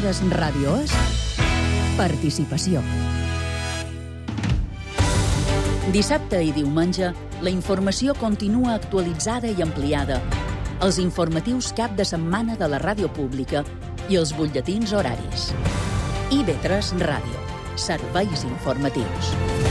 IB3 Ràdio és participació. Dissabte i diumenge, la informació continua actualitzada i ampliada. Els informatius cap de setmana de la ràdio pública i els butlletins horaris. IB3 Ràdio. Serveis informatius.